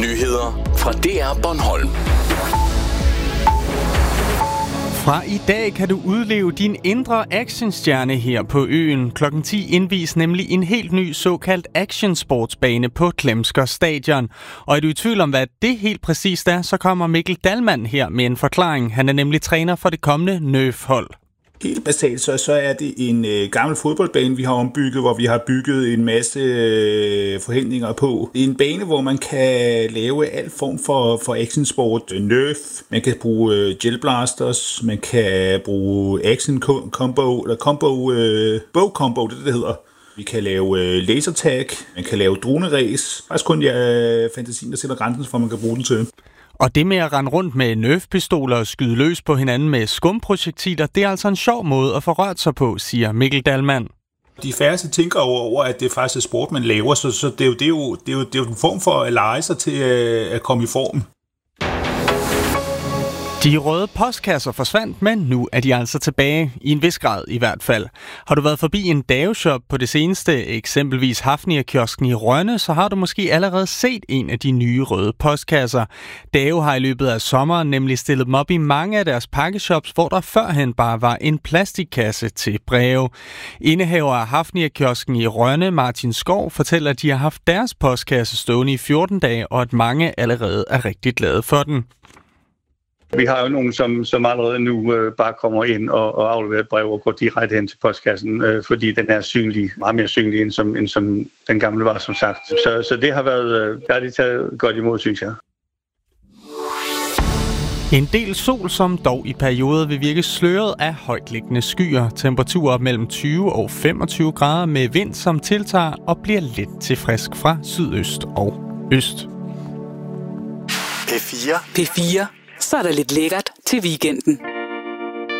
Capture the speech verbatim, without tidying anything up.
Nyheder fra D R Bornholm. Fra i dag kan du udleve din indre actionstjerne her på øen. klokken ti indvis nemlig en helt ny såkaldt actionsportsbane på Klemsker Stadion. Og er du i tvivl om, hvad det helt præcist er, så kommer Mikkel Dahlmann her med en forklaring. Han er nemlig træner for det kommende N Ø F-hold. Helt basalt så, så er det en øh, gammel fodboldbane, vi har ombygget, hvor vi har bygget en masse øh, forhindringer på. Det er en bane, hvor man kan lave al form for, for actionsport. Nerf, man kan bruge øh, gelblasters, man kan bruge action combo, eller combo, øh, bow combo, det det hedder. Vi kan lave øh, lasertag, man kan lave droneræs. Faktisk kun ja, fantasien, der sætter grænsen for, man kan bruge den til. Og det med at rende rundt med nerfpistoler og skyde løs på hinanden med skumprojektiler, det er altså en sjov måde at få rørt sig på, siger Mikkel Dahlmann. De færreste tænker over, at det faktisk er sport, man laver, så, så det, er jo, det, er jo, det, er jo, det er jo en form for at lege sig til at komme i form. De røde postkasser forsvandt, men nu er de altså tilbage, i en vis grad i hvert fald. Har du været forbi en Dao-shop på det seneste, eksempelvis Hafnia-kiosken i Rønne, så har du måske allerede set en af de nye røde postkasser. Dao har i løbet af sommeren nemlig stillet dem op i mange af deres pakkeshops, hvor der førhen bare var en plastikkasse til breve. Indehaver af Hafnia-kiosken i Rønne, Martin Skov, fortæller, at de har haft deres postkasse stående i fjorten dage, og at mange allerede er rigtig glade for den. Vi har jo nogen, som, som allerede nu øh, bare kommer ind og, og afleverer et brev og går direkte hen til postkassen, øh, fordi den er synlig, meget mere synlig, end som, end som den gamle var, som sagt. Så, så det har været, øh, der har de taget godt imod, synes jeg. En del sol, som dog i perioder vil virke sløret af højtliggende skyer. Temperaturer mellem tyve og femogtyve grader med vind, som tiltager og bliver lidt til frisk fra sydøst og øst. P fire. P fire. Så er der lidt lækkert til weekenden.